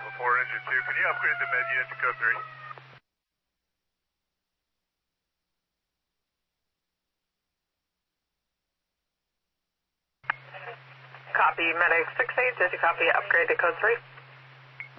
Alpha 4, engine 2. Can you upgrade the med unit to code 3? Copy, medic 68. Did you copy upgrade to code 3?